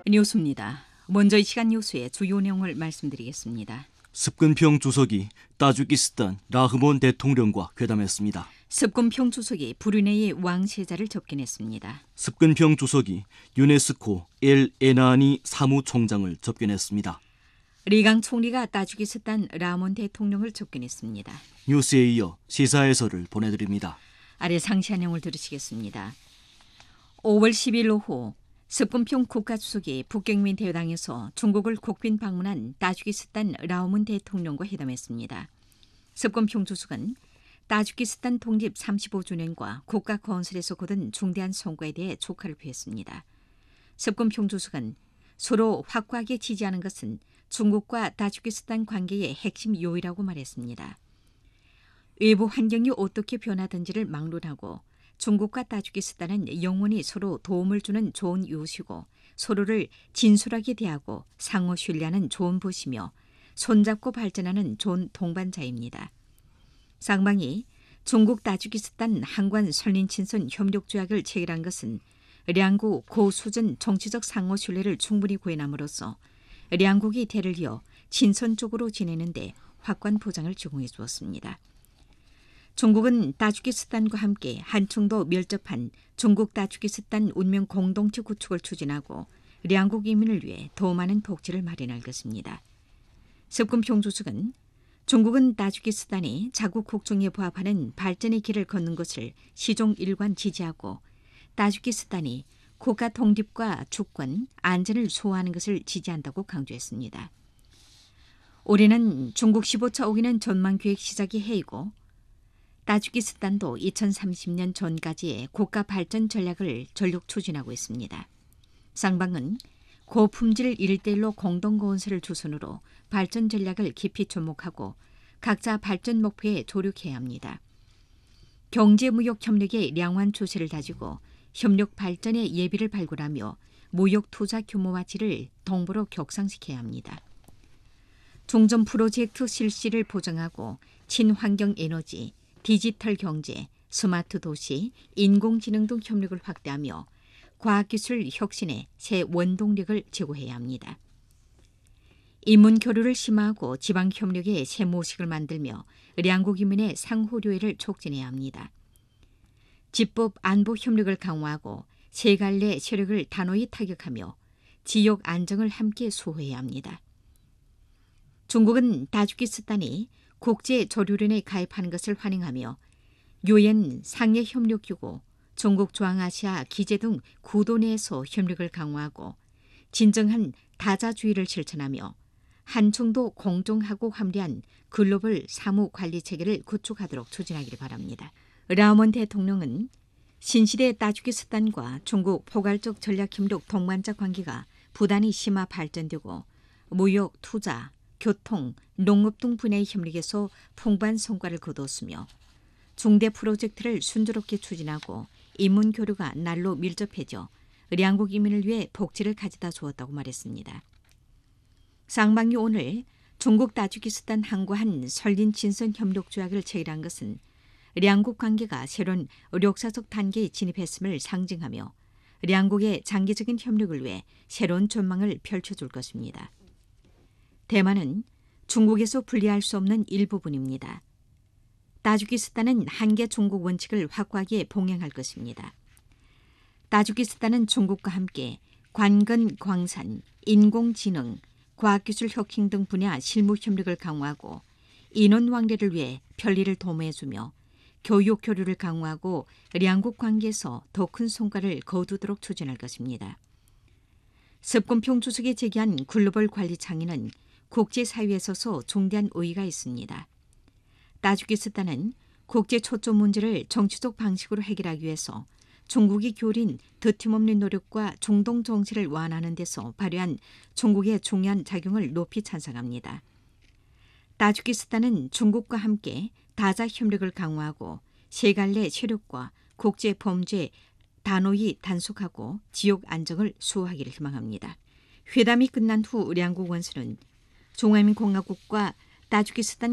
뉴스입니다. 먼저 이 시간 뉴스의 주요 내용을 말씀드리겠습니다. 습근평 주석이 타지키스탄 라흐몬 대통령과 회담했습니다. 습근평 주석이 브루네이 왕세자를 접견했습니다. 습근평 주석이 유네스코 엘 에나니 사무총장을 접견했습니다. 리강 총리가 타지키스탄 라몬 대통령을 접견했습니다. 뉴스에 이어 시사 해설을 보내드립니다. 아래 상세한 내용을 들으시겠습니다. 5월 10일 오후 습근평 국가주석이 북경민 대회당에서 중국을 국빈 방문한 타지키스탄 라오문 대통령과 회담했습니다. 습근평 주석은 타지키스탄 독립 35주년과 국가 건설에서 거둔 중대한 성과에 대해 축하를 표했습니다. 습근평 주석은 서로 확고하게 지지하는 것은 중국과 타지키스탄 관계의 핵심 요인이라고 말했습니다. 외부 환경이 어떻게 변하든지를 막론하고 중국과 타지키스탄은 영원히 서로 도움을 주는 좋은 이웃이고 서로를 진솔하게 대하고 상호 신뢰하는 좋은 부시며 손잡고 발전하는 좋은 동반자입니다. 쌍방이 중국 타지키스탄 한관 선린친선 협력조약을 체결한 것은兩国 고수준 정치적 상호 신뢰를 충분히 구현함으로써兩국이 대를 이어 친선적으로 지내는데 확고한 보장을 제공해 주었습니다. 중국은 타지키스탄과 함께 한층 더 밀접한 중국 타지키스탄 운명 공동체 구축을 추진하고兩국 인민을 위해 더 많은 복지를 마련할 것입니다. 습근평 주석은 중국은 타지키스탄이 자국 국정에 부합하는 발전의 길을 걷는 것을 시종 일관 지지하고 타지키스탄이 국가 독립과 주권, 안전을 수호하는 것을 지지한다고 강조했습니다. 올해는 중국 15차 오기는 전망계획 시작의 해이고 타지키스탄도 2030년 전까지의 국가 발전 전략을 전력 추진하고 있습니다. 쌍방은 고품질 1:1로 공동건설을 주선으로 발전 전략을 깊이 접목하고 각자 발전 목표에 조력해야 합니다. 경제무역 협력의 량환 추세를 다지고 협력 발전의 예비를 발굴하며 무역 투자 규모와 질을 동부로 격상시켜야 합니다. 중점 프로젝트 실시를 보장하고 친환경 에너지, 디지털 경제, 스마트 도시, 인공지능 등 협력을 확대하며 과학기술 혁신에 새 원동력을 제고해야 합니다. 인문 교류를 심화하고 지방 협력의 새 모식을 만들며兩국 인민의 상호료회를 촉진해야 합니다. 집법 안보 협력을 강화하고 세 갈래 세력을 단호히 타격하며 지역 안정을 함께 수호해야 합니다. 중국은 타지키스탄이 국제조류련에 가입하는 것을 환영하며 유엔 상해협력기구, 중국 중앙아시아 기재 등 구도 내에서 협력을 강화하고 진정한 다자주의를 실천하며 한층도 공정하고 합리한 글로벌 사무관리체계를 구축하도록 추진하기를 바랍니다. 라오몬 대통령은 신시대 타지키스탄과 중국 포괄적 전략협력 동반자 관계가 부단히 심화 발전되고 무역, 투자, 교통, 농업 등 분야의 협력에서 풍부한 성과를 거두었으며 중대 프로젝트를 순조롭게 추진하고 인문 교류가 날로 밀접해져兩국 인민을 위해 복지를 가져다 주었다고 말했습니다. 쌍방이 오늘 중국 타지키스탄 항구한 선린친선 협력조약을 체결한 것은兩국 관계가 새로운 역사적 단계에 진입했음을 상징하며兩국의 장기적인 협력을 위해 새로운 전망을 펼쳐줄 것입니다. 대만은 중국에서 분리할 수 없는 일부분입니다. 타지키스탄은 한계 중국 원칙을 확고하게 봉행할 것입니다. 타지키스탄은 중국과 함께 관건 광산, 인공지능, 과학기술 혁신 등 분야 실무 협력을 강화하고 인원 왕래를 위해 편리를 도모해주며 교육 교류를 강화하고兩국 관계에서 더 큰 성과를 거두도록 추진할 것입니다. 습근평 주석이 제기한 글로벌 관리倡의는 국제사회에 있어서 중대한 의의가 있습니다. 타지키스탄은 국제 초점 문제를 정치적 방식으로 해결하기 위해서 중국이 기울인 드팀없는 노력과 중동 정세를 완화하는 데서 발휘한 중국의 중요한 작용을 높이 찬성합니다. 타지키스탄은 중국과 함께 다자 협력을 강화하고 세 갈래 세력과 국제 범죄 단호히 단속하고 지역 안정을 수호하기를 희망합니다. 회담이 끝난 후兩국 원수는 중화민공화국과 타지키스탄